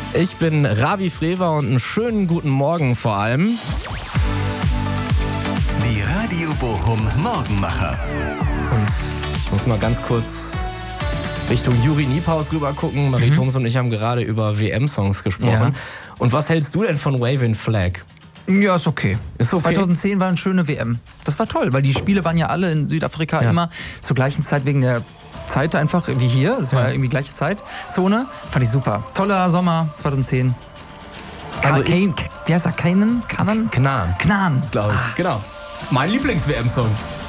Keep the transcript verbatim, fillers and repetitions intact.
Ich bin Ravi Frewer und einen schönen guten Morgen vor allem. Die Radio Bochum Morgenmacher. Und ich muss mal ganz kurz Richtung Juri Niepaus rüber gucken. Marie mhm. Thoms und ich haben gerade über W M-Songs gesprochen. Ja. Und was hältst du denn von Waving Flag? Ja, ist okay. Ist okay. zweitausendzehn war eine schöne W M. Das war toll, weil die Spiele waren ja alle in Südafrika ja. immer zur gleichen Zeit wegen der Zeit einfach wie hier. Es war ja irgendwie gleiche Zeitzone. Fand ich super. Toller Sommer zweitausendzehn. Also Kane, wie heißt er? Kanan? Kanan? Knan. Knan. Glaube ich. Ah. Genau. Mein Lieblings-W M-Song.